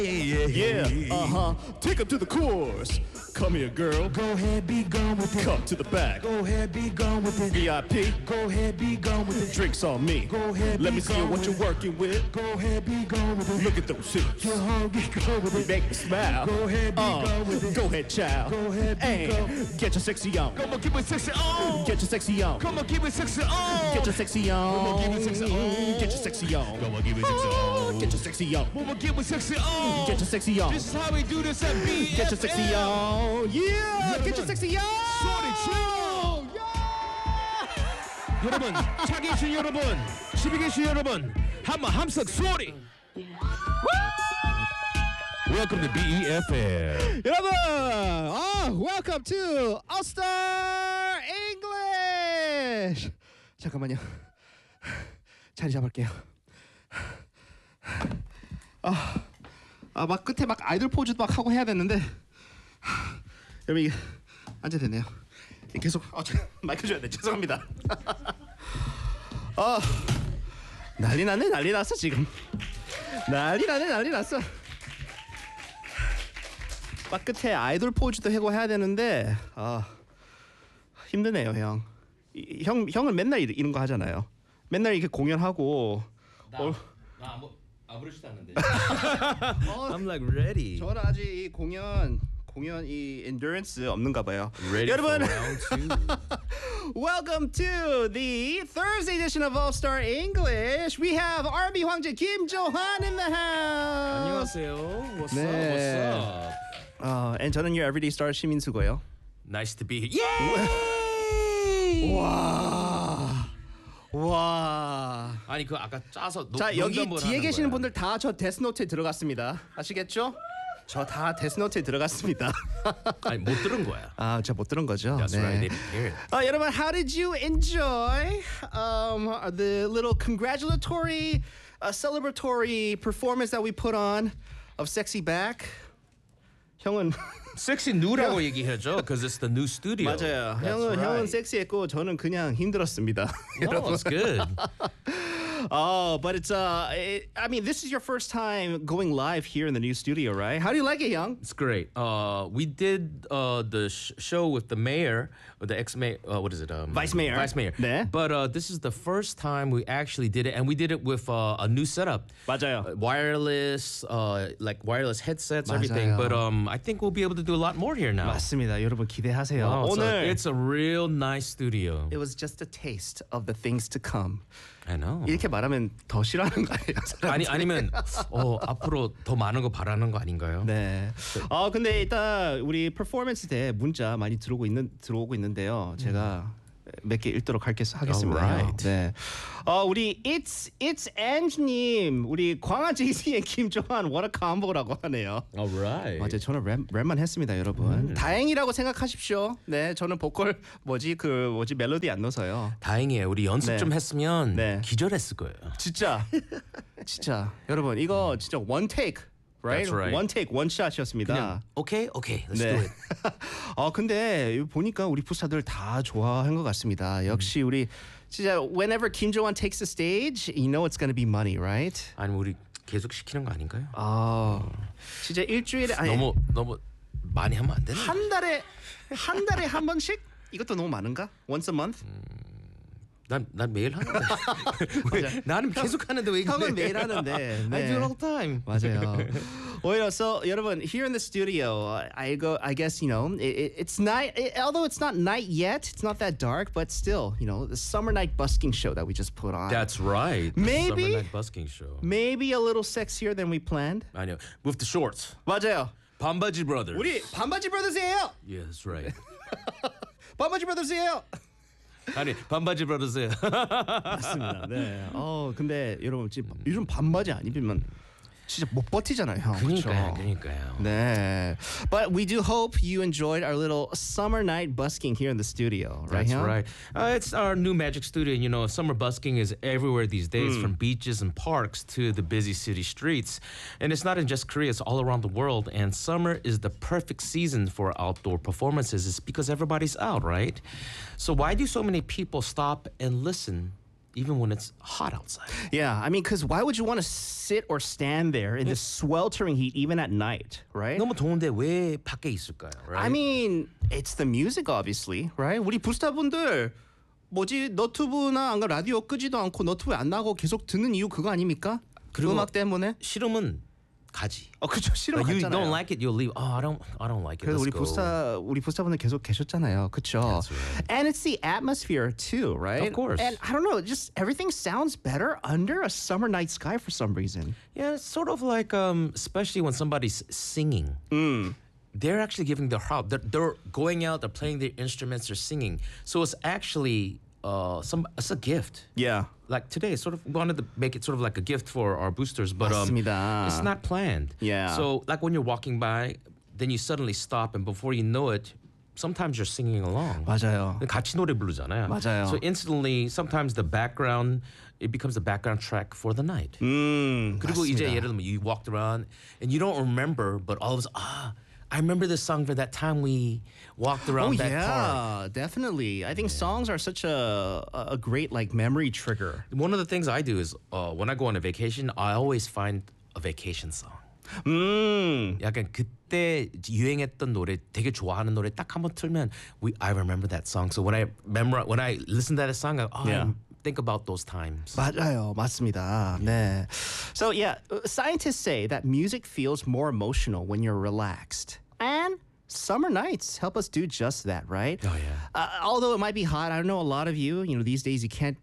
Yeah, take him to the course. Come here, girl. Go ahead, be gone with it. Come to the back. Go ahead, be gone with it. VIP. Go ahead, be gone with it. Drinks on me. Go ahead, Let be me see gone what with you're it. working with. Go ahead, be gone with it. Look at those hips. You're hungry, go with it. Make me smile. Go ahead, be gone with it. Go ahead, child. Go ahead, be and gone. get your sexy on. Come on, keep it sexy on. Get your sexy on. Come on, keep it sexy on. Get your sexy on. Come on, keep it sexy on. Get your sexy on. Come on, keep it sexy on. Get your sexy on. Come on, keep it sexy on. Get your sexy on. This is how we do this at BFM. Get your sexy on. Yeah. Get your sexy on. 소리 질러. 여러분, 차 계신 여러분, 집에 계신 여러분, 한번 함석 소리. Welcome to BEFM. 여러분, welcome to All Star English. 잠깐만요. 자리 잡을게요. 막 끝에 막 아이돌 포즈도 막 하고 해야 되는데 여러분 이게 앉아야 되네요. 계속 마이크 줘야 돼. 죄송합니다. 난리 났네. 난리 났어 지금. 난리 나네. 난리 났어. 막 끝에 아이돌 포즈도 하고 해야 되는데 힘드네요, 형. 형은 맨날 이런 거 하잖아요. 맨날 이렇게 공연하고. 안 부르지도 않는데. I'm like ready. 저는 아직 이 공연 이 endurance 없는가 봐요. Ready 여러분, for round two. welcome to the Thursday edition of All Star English. We have R&B 황제 김조한 in the house. 안녕하세요. What's 네. up? What's up? and 저는 your everyday star 시민수고요. Nice to be here. Yay! 와. 아니 그 아까 짜서 자 여기 농담을 뒤에 하는 계시는 거야. 분들 다 저 데스노트에 들어갔습니다. 아시겠죠? 저 다 데스노트에 들어갔습니다. 아니 못 들은 거야. 저 못 들은 거죠. That's right. They didn't hear it. 여러분, how did you enjoy the little congratulatory, celebratory performance that we put on of Sexy Back? 형은 섹시 누라고 얘기해줘. Because it's the new studio. 맞아요. That's 형은 right. 섹시했고 저는 그냥 힘들었습니다. No, it's good. But it's I mean, this is your first time going live here in the new studio, right? How do you like it, 형? It's great. We did the show with the mayor, or the ex-mayor. What is it? Vice mayor. Vice mayor. 네. But this is the first time we actually did it, and we did it with a new setup. 맞아요. Wireless, like wireless headsets, everything. 맞아요. But I think we'll be able to do a lot more here now. 맞습니다. 여러분 기대하세요. Wow, 오늘 it's a real nice studio. it was just a taste of the things to come. I know. 이렇게 말하면 더 싫어하는 거 아니에요? 사람들이? 아니면 앞으로 더 많은 거 바라는 거 아닌가요? 네. 근데 일단 우리 퍼포먼스 때 문자 많이 들어오고 있는데요. 제가 몇 개 읽도록 하겠습니다. Alright. 네. 우리 it's Ange님, 우리 광화 제이씨의 김조한 what a combo라고 하네요. Alright. 맞아요. 저는 랩만 했습니다, 여러분. 다행이라고 생각하십시오. 네, 저는 보컬 멜로디 안 넣어서요. 다행이에요. 우리 연습 네. 좀 했으면 네. 기절했을 거예요. 진짜 여러분 이거 진짜 one take, right? That's right. one take, one shot이었습니다. 그냥 오케이, let's do 네. it. 근데 여기 보니까 우리 부사들 다 좋아한 것 같습니다. 역시 우리 진짜 whenever Kim Jo-won takes the stage, you know it's gonna be money, right? 아니 우리 계속 시키는 거 아닌가요? 진짜 일주일에 아니 너무 많이 하면 안 되나? 한 달에 한 번씩? 이것도 너무 많은가? Once a month? 난 매일 하는데. 왜, 나는 계속 하는데 왜 그래? 형은 매일 하는데. I do it all the time. 맞아요. 오히려 여러분 here in the studio, I guess you know it's night. Although it's not night yet, it's not that dark, but still, you know, the summer night busking show that we just put on. That's right. Maybe- Summer Night Busking Show. Maybe a little sexier than we planned. 아니요. With the shorts. 맞아요. 반바지 brothers. 우리 반바지 브라더스예요. Yeah, that's right. 반바지 브라더스예요. 아니 반바지 brothers예요. 맞습니다. 네. 근데 여러분 지금 요즘 반바지 안 입으면 진짜 못 버티잖아요, 형. 그러니까요. 네. But we do hope you enjoyed our little summer night busking here in the studio, right? That's 형? right. It's our new magic studio. You know, summer busking is everywhere these days, from beaches and parks to the busy city streets. And it's not in just Korea, it's all around the world. And summer is the perfect season for outdoor performances. It's because everybody's out, right? So why do so many people stop and listen even when it's hot outside. Yeah, I mean, because why would you want to sit or stand there in this sweltering heat even at night, right? 너무 더운데 왜 밖에 있을까요? Right? I mean, it's the music, obviously, right? 우리 부스타분들 뭐지 너튜브나 안가 라디오 끄지도 않고 너튜브에 안 나고 계속 듣는 이유 그거 아닙니까? 그리고 음악 때문에? 싫으면 가지. 그렇죠. 싫으면 Like you 갔잖아요. don't like it, you'll leave. Oh, I don't like it. 그래서 Let's go. 우리 부스타분들 계속 계셨잖아요, 그렇죠? That's right. And it's the atmosphere too, right? Of course. And I don't know, just everything sounds better under a summer night sky for some reason. Yeah, it's sort of like especially when somebody's singing. They're actually giving their heart. They're going out. They're playing their instruments. They're singing. So it's actually it's a gift. Yeah. Like today, sort of wanted to make it sort of like a gift for our boosters, but 맞습니다. it's not planned. Yeah. So like when you're walking by, then you suddenly stop, and before you know it, sometimes you're singing along. 맞아요. 같이 노래 부르잖아요. 맞아요. So instantly, sometimes the background it becomes the background track for the night. 그리고 이제 맞습니다. 예를 들면 you walked around and you don't remember, but all of a sudden, I remember this song for that time we walked around that park. yeah, definitely. I think songs are such a great like memory trigger. One of the things I do is when I go on a vacation, I always find a vacation song. 약간 그때 유행했던 노래, 되게 좋아하는 노래 딱 한번 틀면 I remember that song. So when I listen to that song, Yeah. I think about those times. 맞아요, 맞습니다. 네. So yeah, scientists say that music feels more emotional when you're relaxed, and summer nights help us do just that, right? Oh, yeah. Although it might be hot, I know a lot of you know, these days you can't,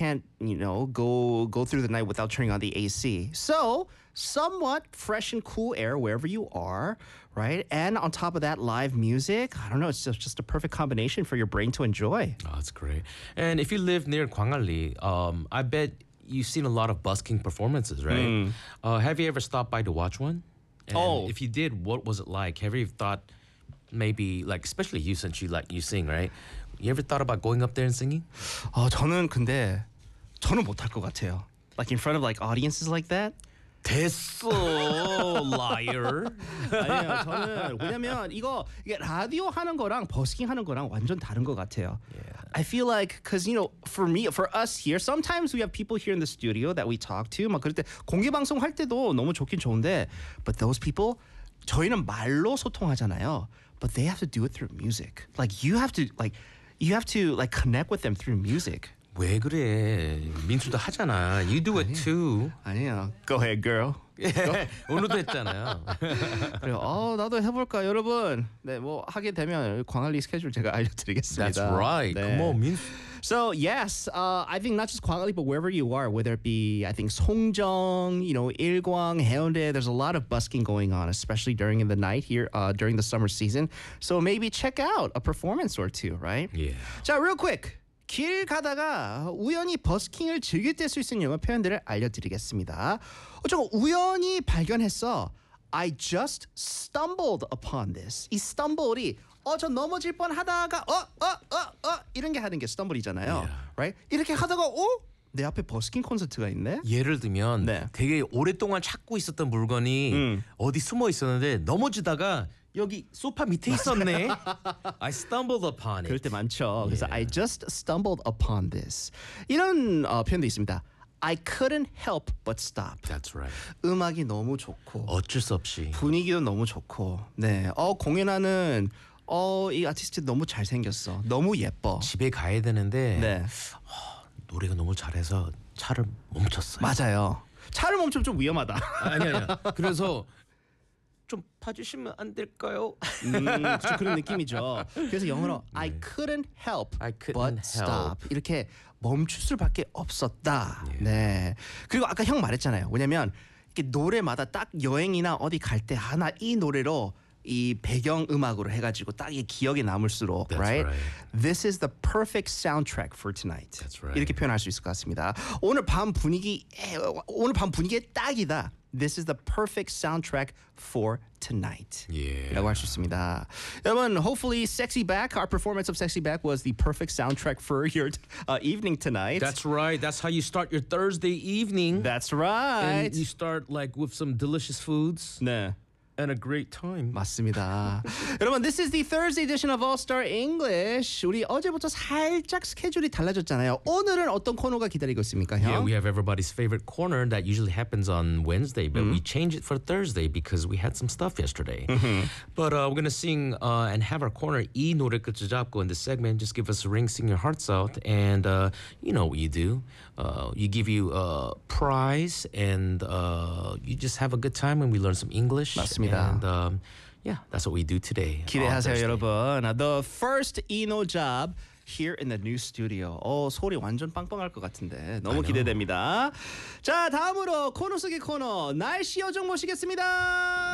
go through the night without turning on the AC. So somewhat fresh and cool air wherever you are, right? And on top of that, live music. I don't know, it's just a perfect combination for your brain to enjoy. Oh, that's great. And if you live near Gwangalli, I bet you've seen a lot of busking performances, right? Have you ever stopped by to watch one? And if you did, what was it like? Have you thought maybe, like, especially you since you sing, right? You ever thought about going up there and singing? 저는 못할 것 같아요. Like in front of like audiences like that. 됐어, liar. 아니에요. 저는 왜냐면 이게 라디오 하는 거랑 버스킹 하는 거랑 완전 다른 것 같아요. I feel like because for us here, sometimes we have people here in the studio that we talk to. 막 그럴 때 공개 방송 할 때도 너무 좋긴 좋은데, but those people 저희는 말로 소통하잖아요. But they have to do it through music. Like you have to connect with them through music. 왜 그래? 민수도 하잖아. You do it too. 아니에요. Go ahead, girl. 오늘도 했잖아요. 그래요. 나도 해볼까, 여러분. 네, 뭐 하게 되면 광안리 스케줄 제가 알려드리겠습니다. That's right. 네. Come on, 민수. So yes, I think not just 광안리, but wherever you are, whether it be, I think 송정, 일광, 해운대, there's a lot of busking going on, especially during the night here, during the summer season. So maybe check out a performance or two, right? Yeah. 자, real quick. 길 가다가 우연히 버스킹을 즐길 때 쓸 수 있는 영어 표현들을 알려드리겠습니다. 저거 우연히 발견했어. I just stumbled upon this. 이 stumble이 저 넘어질 뻔하다가 이런 게 하는 게 stumble이잖아요. Yeah. Right? 이렇게 하다가 내 앞에 버스킹 콘서트가 있네. 예를 들면 네. 되게 오랫동안 찾고 있었던 물건이 어디 숨어 있었는데 넘어지다가 여기 소파 밑에 있었네. I stumbled upon it. 그럴 때 많죠. 그래서 I just stumbled upon this. 이런 표현도 있습니다. I couldn't help but stop. That's right. 음악이 너무 좋고 어쩔 수 없이. 분위기도 너무 좋고. 네. 공연하는 이 아티스트 너무 잘생겼어. 너무 예뻐. 집에 가야 되는데 네. 노래가 너무 잘해서 차를 멈췄어요. 맞아요. 차를 멈추면 좀 위험하다. 아니야. 그래서 좀 봐주시면 안 될까요? 그렇죠. 그런 느낌이죠. 그래서 영어로 I couldn't help I couldn't but stop. 이렇게 멈출 수밖에 없었다. 네. 그리고 아까 형 말했잖아요. 왜냐면 이렇게 노래마다 딱 여행이나 어디 갈 때 하나 이 노래로 이 배경 음악으로 해가지고 딱 이 기억에 남을수록, That's right? right. This is the perfect soundtrack for tonight. That's right. 이렇게 표현할 수 있을 것 같습니다. 오늘 밤 분위기에 딱이다. This is the perfect soundtrack for tonight. Yeah. 라고 할 수 있습니다. 여러분, hopefully Sexy Back, our performance of Sexy Back was the perfect soundtrack for your evening tonight. That's right. That's how you start your Thursday evening. That's right. And you start like with some delicious foods. 네. and a great time. 맞습니다. 여러분, this is the Thursday edition of All Star English. 우리 어제부터 살짝 스케줄이 달라졌잖아요. 오늘은 어떤 코너가 기다리고 있습니까, 형? Yeah, we have everybody's favorite corner that usually happens on Wednesday, but we changed it for Thursday because we had some stuff yesterday. But we're gonna sing and have our corner 이 노래 끝을 잡고 in this segment. Just give us a ring, sing your hearts out, and you know what you do. You give you a prize, and you just have a good time when we learn some English. 맞습니다. And yeah, that's what we do today. on 기대하세요, Thursday. 여러분. The first Eno job here in the new studio. 소리 완전 빵빵할 것 같은데 너무 기대됩니다. 자, 다음으로 코너 속의 코너 날씨 요정 모시겠습니다.